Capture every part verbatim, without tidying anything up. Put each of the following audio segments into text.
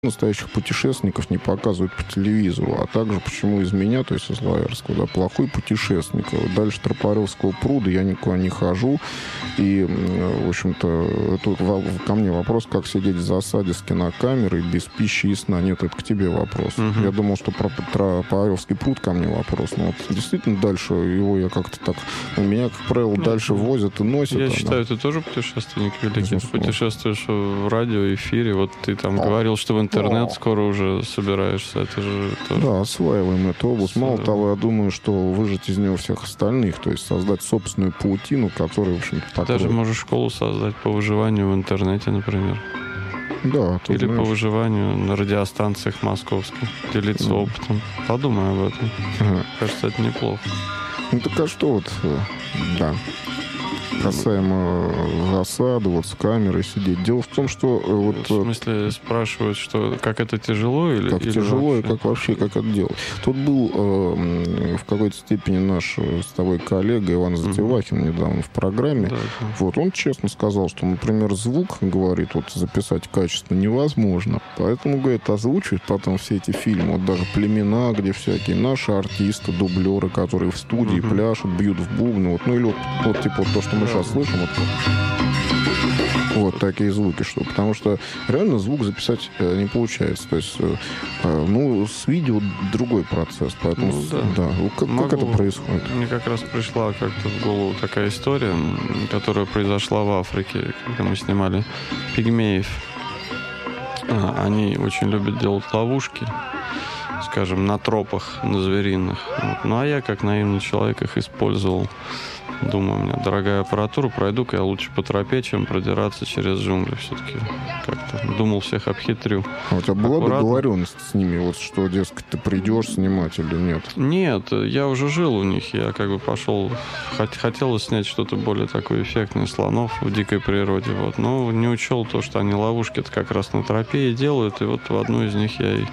Настоящих путешественников не показывают по телевизору, а также почему из меня, то есть из Лаерского, да, плохой путешественник. Вот дальше Тропаревского пруда я никуда не хожу. И, в общем-то, тут ко мне вопрос, как сидеть в засаде с кинокамерой без пищи и сна. Нет, это к тебе вопрос. Угу. Я думал, что про Тропаревский пруд ко мне вопрос. Но вот действительно дальше его я как-то так... Меня, как правило, ну, дальше возят и носят. Я она. считаю, ты тоже путешественник великий. Ты путешествуешь в радиоэфире. Вот ты там а. говорил, что в интернет О. скоро уже собираешься. Это же тоже... Да, осваиваем эту область. Мало того, я думаю, что выжать из него всех остальных, то есть создать собственную паутину, которая, в общем-то, покроет. Даже можешь школу создать по выживанию в интернете, например. Да, ты Или знаешь. по выживанию на радиостанциях московских. Делиться mm. опытом. Подумай об этом. Ага. Кажется, это неплохо. Ну так а что вот, да, касаемо засады, вот с камерой сидеть. Дело в том, что... Вот, в смысле, спрашивают, что как это тяжело? Или, как или тяжело вообще? И как вообще, как это делать. Тут был э, в какой-то степени наш с тобой коллега Иван Затевахин mm-hmm. недавно в программе. Да, да. Вот, он честно сказал, что, например, звук, говорит, вот записать качественно невозможно. Поэтому, говорит, озвучивать потом все эти фильмы, вот даже «Племена», где всякие наши артисты, дублеры, которые в студии mm-hmm. пляшут, бьют в бубны. Вот, ну или вот, вот типа вот то, что мы сейчас слышим, вот, вот такие звуки, что, потому что реально звук записать э, не получается. То есть, э, э, ну, с видео другой процесс. Поэтому, ну, да. Да. Как, как это происходит? Мне как раз пришла как-то в голову такая история, которая произошла в Африке, когда мы снимали «Пигмеев». А, они очень любят делать ловушки, скажем, на тропах, на звериных. Вот. Ну, а я, как наивный человек, их использовал. Думаю, у меня дорогая аппаратура, пройду-ка я лучше по тропе, чем продираться через джунгли. Все-таки как-то думал, всех обхитрю. А у тебя была Аккуратно. договоренность с ними, вот что, дескать, ты придешь снимать или нет? Нет, я уже жил у них, я как бы пошел, хот- хотелось снять что-то более такое эффектное, слонов в дикой природе, вот, но не учел то, что они ловушки-то как раз на тропе и делают, и вот в одну из них я и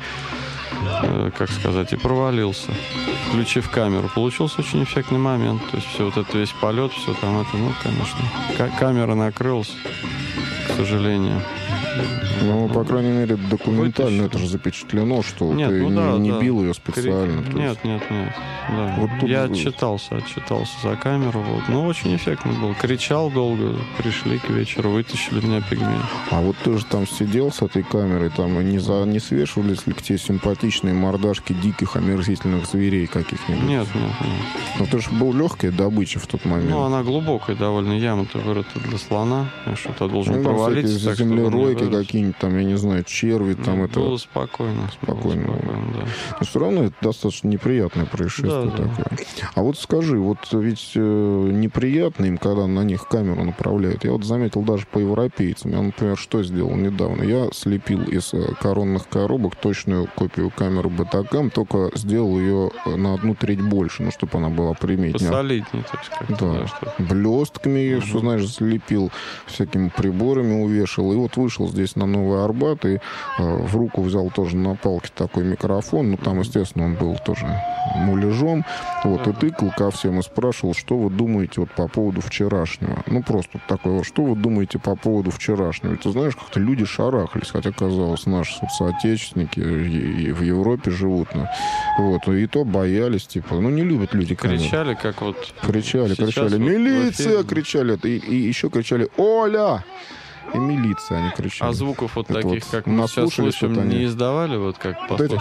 как сказать, и провалился, включив камеру. Получился очень эффектный момент. То есть все вот это, весь полет, все там это, ну, конечно, к- камера накрылась, к сожалению. Ну, по крайней мере, документально это же запечатлено, что нет, ты ну, да, не, не да. бил ее специально. Крик... Нет, нет, нет. Да. Вот тут... Я отчитался, отчитался за камеру. Вот. Ну, очень эффектно был. Кричал долго, пришли к вечеру, вытащили меня пигмея. А вот ты же там сидел с этой камерой, там не, за... не свешивались ли к тебе симпатичные мордашки диких, омерзительных зверей каких-нибудь? Нет, нет, нет. Ну, ты же был легкая добыча в тот момент. Ну, она глубокая довольно, яма-то вырыта для слона. Что-то должен ну, провалиться. Так, землеройки какие-нибудь там, я не знаю, черви, там ну, это... Было спокойно. Спокойно. Было спокойно, да. Но все равно это достаточно неприятное происшествие да, такое. Да. А вот скажи, вот ведь э, неприятно им, когда на них камеру направляют. Я вот заметил даже по европейцам. Я, например, что сделал недавно? Я слепил из коронных коробок точную копию камеры Betacam, только сделал ее на одну треть больше, ну, чтобы она была приметнее. Посолиднее, то есть как-то. Да. Да, что... Блестками ее, угу. все, знаешь, слепил, всякими приборами увешал. И вот вышел здесь на Новый Арбат и э, в руку взял тоже на палке такой микрофон. Ну, там, естественно, он был тоже муляжом. Вот, и тыкал ко всем и спрашивал, что вы думаете вот по поводу вчерашнего. Ну, просто вот такое вот, что вы думаете по поводу вчерашнего. И ты знаешь, как-то люди шарахались, хотя, казалось, наши соотечественники и в Европе живут. Ну, вот, и то боялись, типа, ну, не любят люди камеру. Кричали, как вот... Кричали, кричали, вот милиция, кричали, и, и еще кричали, Оля! И милиция, они кричали. А звуков вот это таких, вот как мы сейчас слышим, вот не издавали, вот как послушали?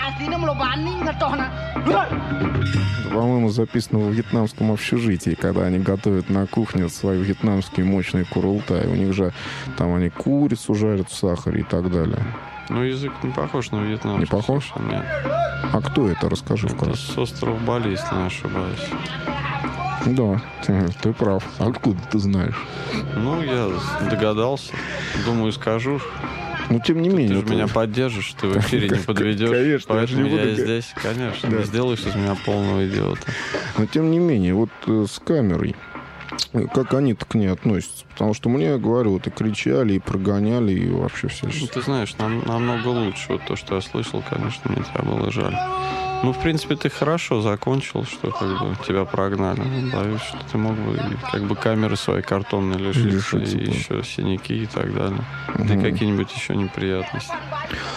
По-моему, записано в вьетнамском общежитии, когда они готовят на кухне свои вьетнамские мощные курултай. У них же там они курицу жарят в сахаре и так далее. Ну, язык не похож на вьетнамский. Не похож? Нет. А кто это? Расскажи это вкратце. с острова Бали, если не ошибаюсь. Да, ты, ты прав. Откуда ты знаешь? Ну, я догадался. Думаю, скажу. Ну, тем не ты, менее. Ты же меня поддержишь, ты в эфире не подведешь. Конечно, поэтому я, я и здесь, конечно, да. Не сделаешь из меня полного идиота. Но, тем не менее, вот э, с камерой, как они-то к ней относятся? Потому что мне, говорю, вот и кричали, и прогоняли, и вообще все. Ну, ты знаешь, нам, намного лучше. Вот то, что я слышал, конечно, мне тебя было жаль. Ну, в принципе, ты хорошо закончил, что как бы тебя прогнали. Боюсь, что ты мог бы как бы камеры свои картонные лишиться, и еще синяки и так далее. Угу. Да какие-нибудь еще неприятности.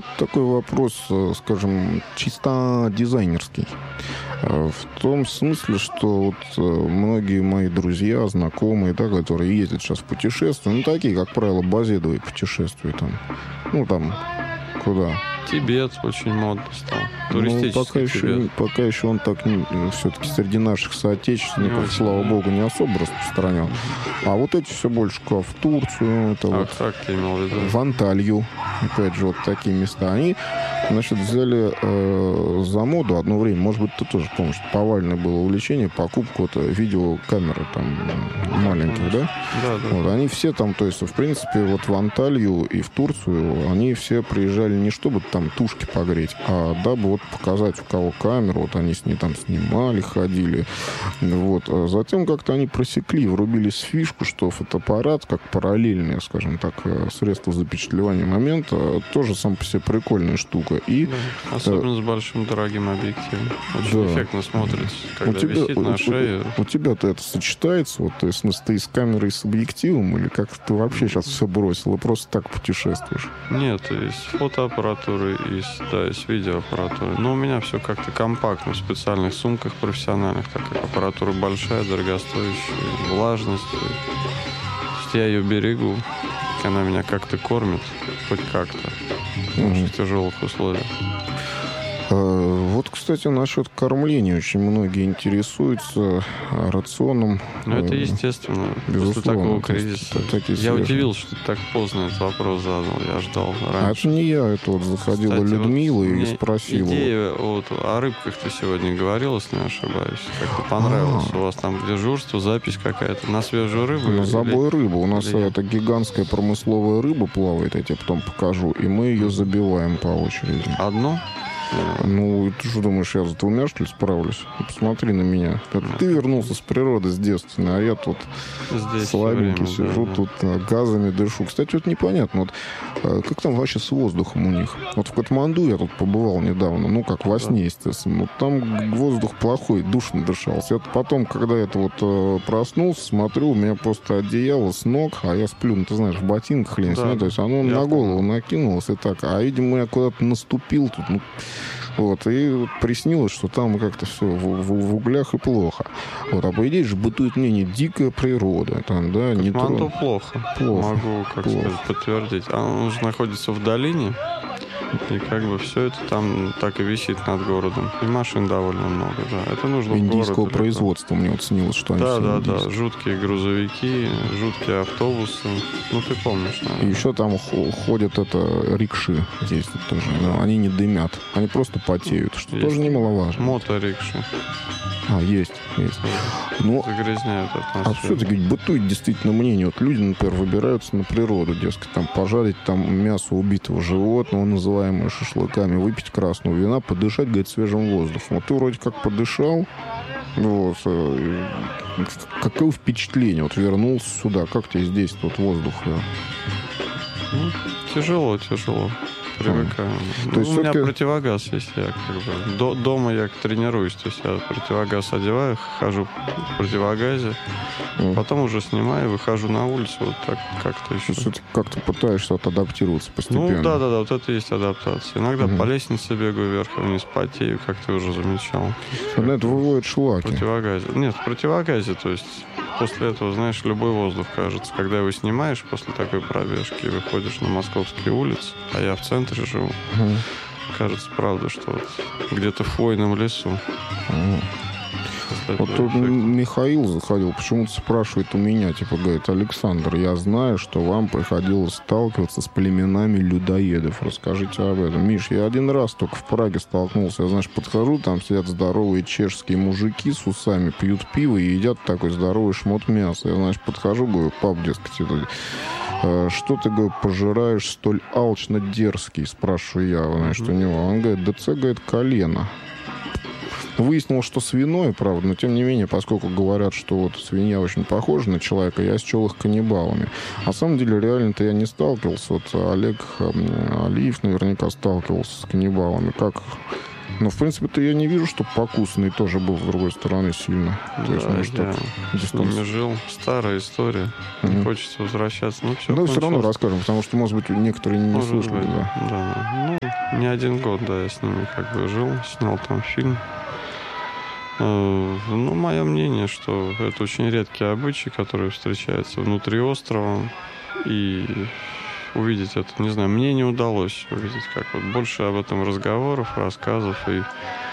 вот такой вопрос, скажем, чисто дизайнерский. В том смысле, что вот многие мои друзья, знакомые, да, которые ездят сейчас в путешествия, ну, такие, как правило, базедовые путешествия там. Ну, там, куда? Тибет очень модно стал. Ну, пока еще, пока еще он так все-таки среди наших соотечественников, очень, слава богу, не особо распространен. А вот эти все больше в Турцию, это а вот как ты имел в виду? В Анталью, опять же, вот такие места. Они, значит, взяли э, за моду одно время, может быть, ты тоже помнишь, повальное было увлечение, покупку вот, видеокамеры там маленьких, да? Да, да. Вот, они все там, то есть, в принципе, вот в Анталью и в Турцию они все приезжали не чтобы там тушки погреть, а дабы вот показать, у кого камеру, вот они с ней там снимали, ходили. Вот. А затем как-то они просекли, врубились в фишку, что фотоаппарат, как параллельное, скажем так, средство запечатлевания момента, тоже сам по себе прикольная штука. И, да. Особенно э... с большим дорогим объективом. Очень да. эффектно смотрится, когда у тебя, висит у, на шее. У, у тебя-то это сочетается? Вот, то есть, в смысле, ты с камерой, с объективом, или как ты вообще сейчас все бросил и просто так путешествуешь? Нет, и с фотоаппаратурой, и с, да, и с видеоаппаратурой. Но у меня все как-то компактно, в специальных сумках профессиональных, так как аппаратура большая, дорогостоящая, влажность. То есть я ее берегу, она меня как-то кормит, хоть как-то, mm-hmm. в тяжелых условиях. Вот, кстати, насчет кормления очень многие интересуются рационом. Ну, это естественно. Безусловно. После такого кризиса. Я свежие. удивился, что ты так поздно этот вопрос задал. Я ждал раньше. А это не я. Это вот заходила кстати, Людмила вот и спросила. Идея вот, о рыбках ты сегодня говорил, если не ошибаюсь. Как-то понравилось. А-а-а. У вас там дежурство, запись какая-то на свежую рыбу? На забой или... рыбы. У нас или... это гигантская промысловая рыба плавает, я тебе потом покажу. И мы ее забиваем по очереди. Одну? Ну, ты что думаешь, я за двумя, что ли, справлюсь? Посмотри на меня. Это ты вернулся с природы, с детства, а я тут здесь слабенький время, сижу, да, тут да. газами дышу. Кстати, вот непонятно, вот как там вообще с воздухом у них? Вот в Катманду я тут побывал недавно, ну, как во сне, естественно. Вот там воздух плохой, душно дышался. Это потом, когда я вот проснулся, смотрю, у меня просто одеяло с ног, а я сплю, ну, ты знаешь, в ботинках, лень, да, то есть оно я на голову понял. накинулось и так. А, видимо, я куда-то наступил тут, ну, вот, и вот приснилось, что там как-то все в, в, в углях и плохо. Вот, а по идее же бытует мнение дикая природа. Там, да, не трон... плохо. плохо. Могу, как плохо. сказать, подтвердить. А он же находится в долине. И как бы все это там так и висит над городом. И машин довольно много, да. Это нужно индийского в город, производства мне вот снилось, что они да, все да, индийские. да. Жуткие грузовики, жуткие автобусы. Ну, ты помнишь, наверное. И еще там ходят это рикши здесь тоже. Но они не дымят. Они просто потеют, что есть. Тоже немаловажно. Моторикши. А, есть, есть. Но, загрязняют атмосферу. А все-таки бытует действительно мнение. Вот люди, например, выбираются на природу, дескать, там пожарить там мясо убитого животного, называемое шашлыками, выпить красного вина, подышать, говорит, свежим воздухом. Вот ты вроде как подышал, вот, какое впечатление? Вот вернулся сюда, как тебе здесь тут воздух? Да? Ну, тяжело, тяжело. Привыкаю. То есть у меня все-таки... противогаз есть. Я как бы до, дома я тренируюсь. То есть я противогаз одеваю, хожу в противогазе, mm. потом уже снимаю, выхожу на улицу. Вот так как-то еще. Все-таки как-то пытаешься вот адаптироваться постепенно. Ну да, да, да, вот это и есть адаптация. Иногда mm. по лестнице бегаю вверх и вниз, потею, как ты уже замечал. Но это выводит шлаки. В противогазе. Нет, в противогазе, то есть после этого, знаешь, любой воздух кажется. Когда его снимаешь после такой пробежки и выходишь на московские улицы, а я в центре живу, mm. кажется, правда, что вот где-то в хвойном лесу. Mm. Вот тут Михаил заходил, почему-то спрашивает у меня, типа, говорит, Александр, я знаю, что вам приходилось сталкиваться с племенами людоедов. Расскажите об этом. Миш, я один раз только в Праге столкнулся. Я, знаешь, подхожу, там сидят здоровые чешские мужики с усами, пьют пиво и едят такой здоровый шмот мяса. Я, знаешь, подхожу, говорю, пап, дескать, это... что ты, говорю, пожираешь столь алчно дерзкий, спрашиваю я, значит, у него. Он говорит, да це, говорит, колено. Выяснил, что свиное, правда, но тем не менее, поскольку говорят, что вот свинья очень похожа на человека, я счел их каннибалами. На самом деле, реально-то я не сталкивался. Вот Олег Алиев наверняка сталкивался с каннибалами. Как... Но, в принципе-то, я не вижу, что покусанный тоже был, с другой стороны, сильно. Да, то есть, может, я с ними жил. Старая история. Mm-hmm. Не хочется возвращаться. Ну, все да, все равно расскажем, потому что, может быть, некоторые не может слышали. Быть, да. Да. Ну, не один год, да, я с ними как бы жил, снял там фильм. Ну, мое мнение, что это очень редкие обычаи, которые встречаются внутри острова. И увидеть это, не знаю, мне не удалось увидеть, как вот больше об этом разговоров, рассказов и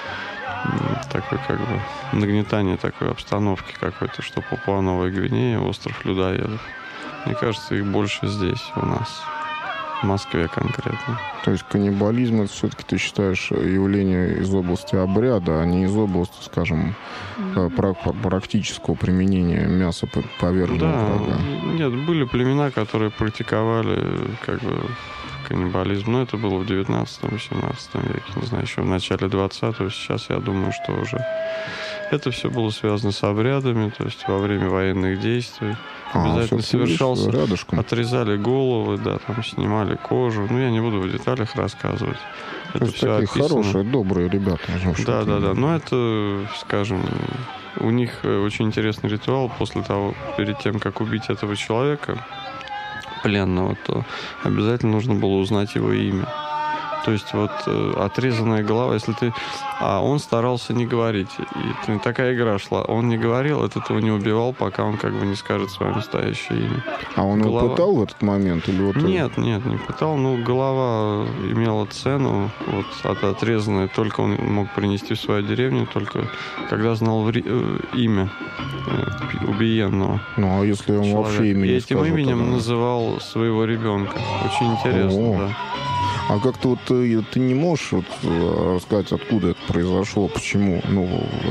такой как бы нагнетание такой обстановки какой-то, что Папуа-Новая Гвинея, остров людоедов. Мне кажется, их больше здесь, у нас, в Москве конкретно. То есть каннибализм, это все-таки, ты считаешь, явление из области обряда, а не из области, скажем, практического применения мяса поверженного да, врага? Нет, были племена, которые практиковали как бы каннибализм, но это было в девятнадцатом-восемнадцатом веке, не знаю, еще в начале двадцатого. Сейчас я думаю, что уже это все было связано с обрядами, то есть во время военных действий. А, обязательно совершался, рядышком. Отрезали головы, да, там снимали кожу. Ну, я не буду в деталях рассказывать. То это все такие описано. Хорошие, добрые ребята. Да, да, да. Но это, скажем, у них очень интересный ритуал. После того, перед тем, как убить этого человека, пленного, то обязательно нужно было узнать его имя. То есть вот э, отрезанная голова, если ты... А он старался не говорить. И такая игра шла. Он не говорил, от этого не убивал, пока он как бы не скажет свое настоящее имя. А он голова... его пытал в этот момент? Или вот... Нет, нет, не пытал. Ну, голова имела цену, вот, от отрезанная. Только он мог принести в свою деревню, только когда знал ври... э, имя э, убиенного. Ну, а если он человека. Вообще имя не И этим скажет, именем тогда... называл своего ребенка. Очень интересно, О. да. А как-то вот ты, ты не можешь вот рассказать, откуда это произошло, почему? Ну, вот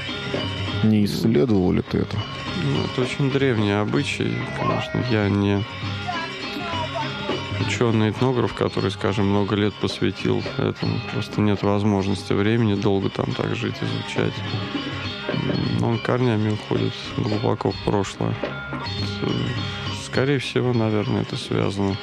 не исследовал ли ты это? Ну, это очень древние обычаи, конечно. Я не ученый-этнограф, который, скажем, много лет посвятил этому. Просто нет возможности, времени долго там так жить, изучать. Но он корнями уходит глубоко в прошлое. Скорее всего, наверное, это связано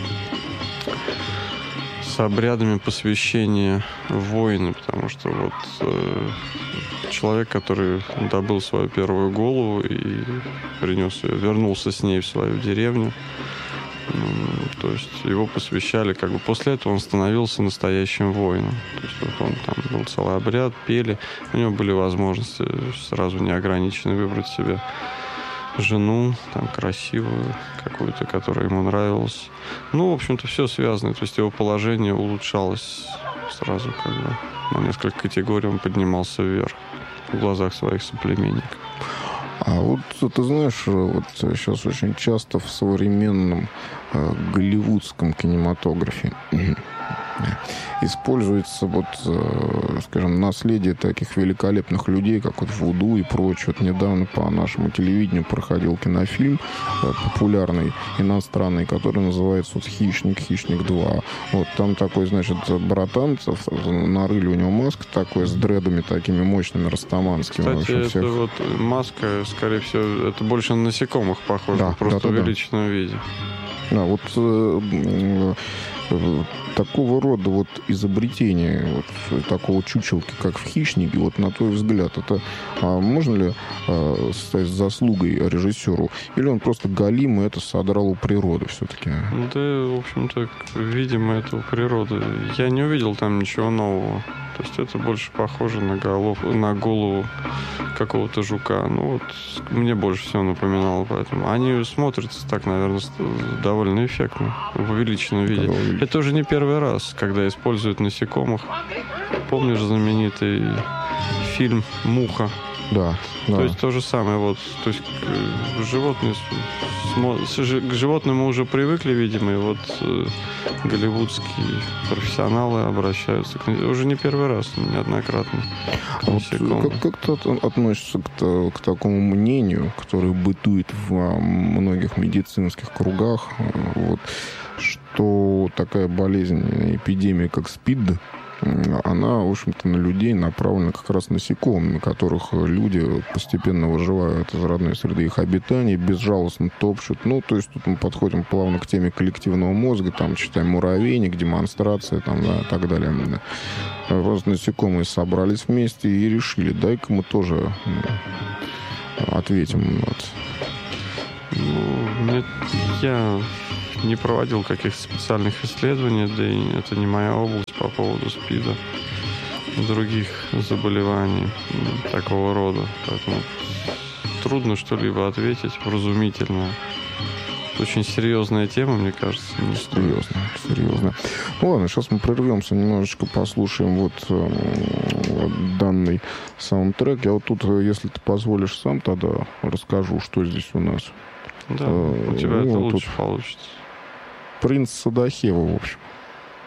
с обрядами посвящения воина, потому что вот э, человек, который добыл свою первую голову и принес ее, вернулся с ней в свою деревню, э, то есть его посвящали, как бы после этого он становился настоящим воином. То есть вот он там был целый обряд, пели, у него были возможности сразу неограниченно выбрать себе жену, там, красивую какую-то, которая ему нравилась. Ну, в общем-то, все связано. То есть его положение улучшалось сразу, как бы на несколько категорий он поднимался вверх в глазах своих соплеменников. А вот ты знаешь, вот сейчас очень часто в современном э, голливудском кинематографе используется вот, э, скажем, наследие таких великолепных людей, как вот Вуду и прочее. Вот недавно по нашему телевидению проходил кинофильм э, популярный, иностранный, который называется вот «Хищник», «Хищник два». Вот там такой, значит, братанцев, нарыли у него маску такой с дредами такими мощными, растаманскими. Кстати, общем, это всех... вот маска, скорее всего, это больше на насекомых похоже, да, просто да, в да, увеличенном да. виде. Да, вот э, э, такого рода вот изобретение вот, такого чучелки, как в «Хищнике», вот на твой взгляд, это а можно ли а, стать заслугой режиссеру? Или он просто галим и это содрал у природы все-таки? Да, в общем-то, видимо, это у природы. Я не увидел там ничего нового. То есть это больше похоже на, голов, на голову какого-то жука. Ну вот мне больше всего напоминало, поэтому. Они смотрятся так, наверное, довольно эффектно, в увеличенном виде. Довольно. Это уже не первый раз, когда используют насекомых. Помнишь знаменитый фильм «Муха»? Да, да. То есть то же самое. Вот, то есть животные, к животным мы уже привыкли, видимо, и вот э, голливудские профессионалы обращаются к уже не первый раз, неоднократно. А вот как, как ты относишься к, к такому мнению, которое бытует в многих медицинских кругах, вот, что такая болезнь, эпидемия, как СПИД, она, в общем-то, на людей направлена как раз насекомыми, которых люди постепенно выживают из родной среды их обитания, безжалостно топчут. Ну, то есть тут мы подходим плавно к теме коллективного мозга, там, читаем муравейник, демонстрация, там, да, и так далее. Да. Просто насекомые собрались вместе и решили, дай-ка мы тоже ответим. Вот. Ну, нет, я не проводил каких-то специальных исследований, да и это не моя область по поводу СПИДа и других заболеваний такого рода. Поэтому трудно что-либо ответить вразумительно. Очень серьезная тема, мне кажется. Не серьезно, серьезно. Ну ладно, сейчас мы прервемся, немножечко послушаем вот, э, данный саундтрек. Я вот тут, если ты позволишь, сам тогда расскажу, что здесь у нас. Да, э, у тебя ну, это вот лучше получится. Принц Садахева, в общем.